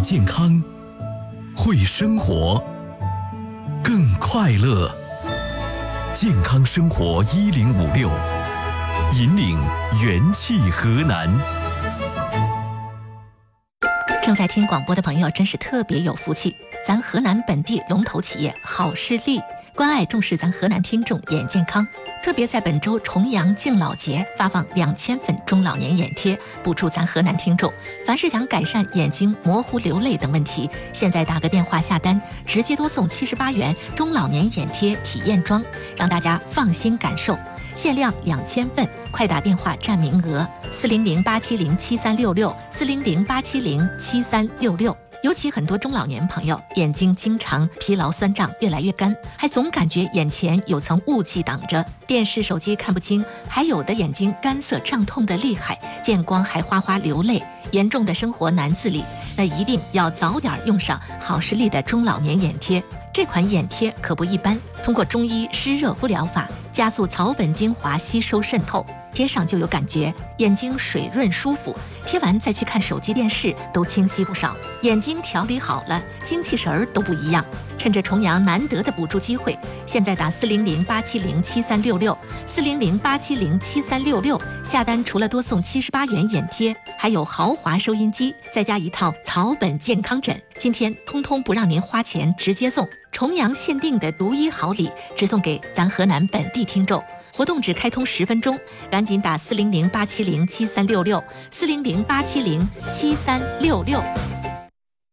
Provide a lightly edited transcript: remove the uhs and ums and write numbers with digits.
健康，会生活，更快乐。健康生活1056，引领元气河南。 正在听广播的朋友真是特别有福气，咱河南本地龙头企业好视力关爱重视咱河南听众眼健康，特别在本周重阳敬老节发放2000份中老年眼贴，补助咱河南听众。凡是想改善眼睛模糊、流泪等问题，现在打个电话下单，直接多送78元中老年眼贴体验装，让大家放心感受。限量2000份，快打电话占名额，400-870-7366，400-870-7366。尤其很多中老年朋友眼睛经常疲劳酸胀，越来越干，还总感觉眼前有层雾气挡着，电视手机看不清，还有的眼睛干涩胀痛的厉害，见光还哗哗流泪，严重的生活难自理，那一定要早点用上好视力的中老年眼贴。这款眼贴可不一般，通过中医湿热敷疗法，加速草本精华吸收渗透，贴上就有感觉，眼睛水润舒服，贴完再去看手机电视都清晰不少，眼睛调理好了，精气神儿都不一样。趁着重阳难得的补助机会，现在打400-870-7366，400-870-7366，下单除了多送78元眼贴，还有豪华收音机，再加一套草本健康枕，今天通通不让您花钱，直接送。重阳限定的独一好礼，只送给咱河南本地听众。活动只开通10分钟，赶紧打400-870-7366，400-870-7366。